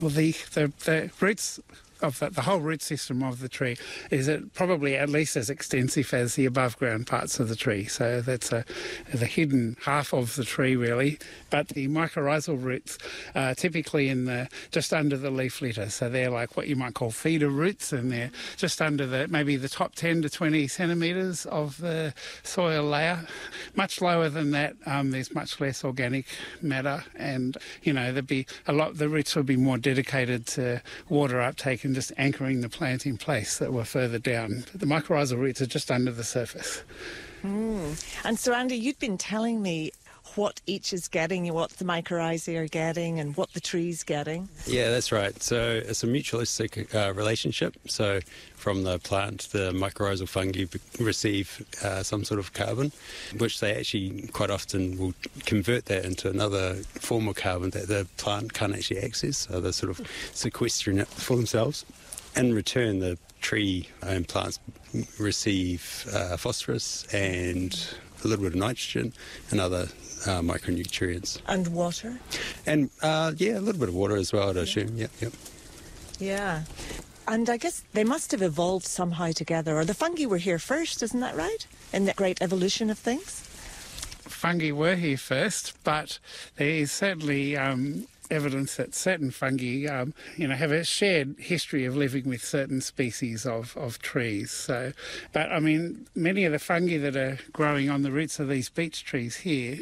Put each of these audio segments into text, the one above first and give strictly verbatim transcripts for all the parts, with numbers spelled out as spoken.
Well, the, the, the roots of the, the whole root system of the tree is it probably at least as extensive as the above ground parts of the tree. So that's a, the hidden half of the tree really. But the mycorrhizal roots are typically in the just under the leaf litter. So they're like what you might call feeder roots, and they're just under the maybe the top ten to twenty centimetres of the soil layer. Much lower than that, um, there's much less organic matter, and you know there'd be a lot. The roots would be more dedicated to water uptake and just anchoring the plant in place that were further down. The mycorrhizal roots are just under the surface. Mm. And so, Andy, you'd been telling me what each is getting, what the mycorrhizae are getting and what the tree's getting. Yeah, that's right. So it's a mutualistic uh, relationship. So from the plant, the mycorrhizal fungi receive uh, some sort of carbon, which they actually quite often will convert that into another form of carbon that the plant can't actually access. So they're sort of sequestering it for themselves. In return, the tree and plants receive uh, phosphorus and a little bit of nitrogen and other uh, micronutrients. And water? And, uh, yeah, a little bit of water as well, I'd yeah. assume. Yep, yep. Yeah. And I guess they must have evolved somehow together, or the fungi were here first, isn't that right? In that great evolution of things? Fungi were here first, but there is certainly um, evidence that certain fungi, um, you know, have a shared history of living with certain species of, of trees. So, but I mean, many of the fungi that are growing on the roots of these beech trees here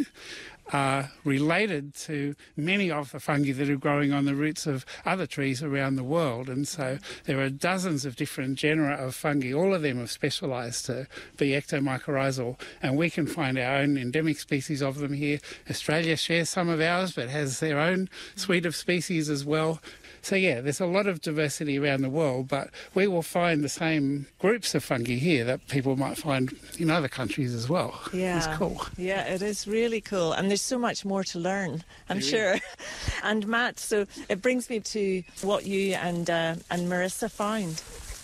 are related to many of the fungi that are growing on the roots of other trees around the world. And so there are dozens of different genera of fungi. All of them have specialised to be ectomycorrhizal, and we can find our own endemic species of them here. Australia shares some of ours, but has their own suite of species as well. So yeah, there's a lot of diversity around the world, but we will find the same groups of fungi here that people might find in other countries as well. Yeah, it's cool. Yeah, it is really cool, and there's so much more to learn, I'm sure. And Matt, so it brings me to what you and uh, and Marissa found.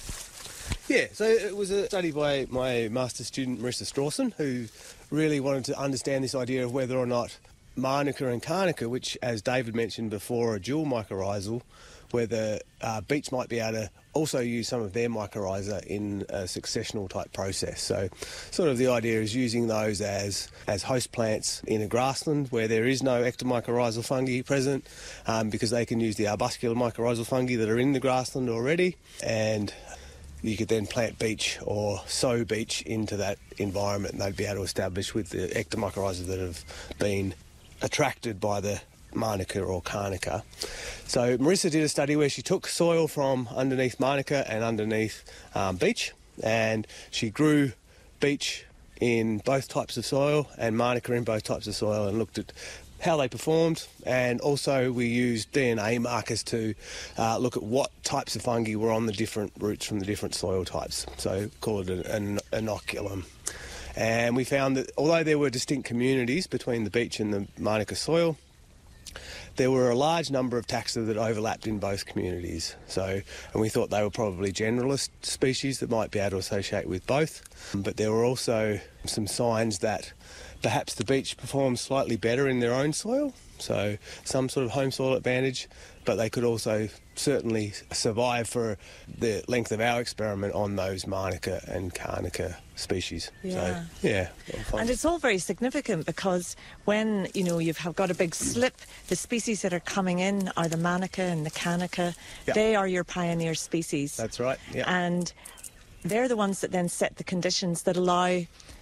Yeah, so it was a study by my master's student Marissa Strawson, who really wanted to understand this idea of whether or not Manuka and Carnica, which, as David mentioned before, are dual mycorrhizal, whether uh, beech might be able to also use some of their mycorrhiza in a successional type process. So sort of the idea is using those as, as host plants in a grassland where there is no ectomycorrhizal fungi present, um, because they can use the arbuscular mycorrhizal fungi that are in the grassland already, and you could then plant beech or sow beech into that environment, and they'd be able to establish with the ectomycorrhiza that have been attracted by the Manuka or Carnica. So Marissa did a study where she took soil from underneath Manuka and underneath um, beech, and she grew beech in both types of soil and Manuka in both types of soil, and looked at how they performed. And also we used D N A markers to uh, look at what types of fungi were on the different roots from the different soil types, so call it an, an inoculum. And we found that although there were distinct communities between the beech and the Manuka soil, there were a large number of taxa that overlapped in both communities. So, and we thought they were probably generalist species that might be able to associate with both. But there were also some signs that perhaps the beech performed slightly better in their own soil, so some sort of home soil advantage, but they could also certainly survive for the length of our experiment on those Manuka and Carnica species. Yeah. So, yeah. And it's all very significant because when, you know, you've have got a big slip, the species that are coming in are the Manuka and the Carnica. Yep. They are your pioneer species. That's right, yeah. And they're the ones that then set the conditions that allow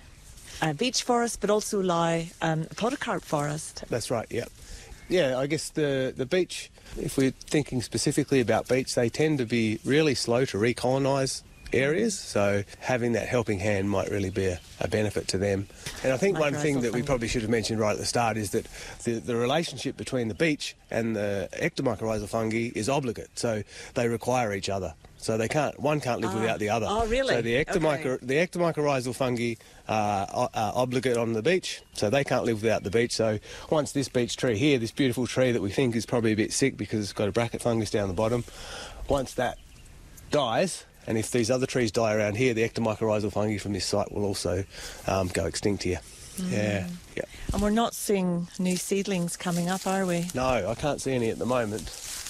a beech forest, but also allow um, a podocarp forest. That's right, yeah. Yeah, I guess the, the beech, if we're thinking specifically about beech, they tend to be really slow to recolonise areas, so having that helping hand might really be a, a benefit to them. And I think one thing that we probably should have mentioned right at the start is that the, the relationship between the beech and the ectomycorrhizal fungi is obligate, so they require each other. So they can't, one can't live ah. without the other. Oh, really? So the, ectomycor okay. the ectomycorrhizal fungi are, are obligate on the beech, so they can't live without the beech. So once this beech tree here, this beautiful tree that we think is probably a bit sick because it's got a bracket fungus down the bottom, once that dies, and if these other trees die around here, the ectomycorrhizal fungi from this site will also um, go extinct here. Mm. Yeah, yeah. And we're not seeing new seedlings coming up, are we? No, I can't see any at the moment.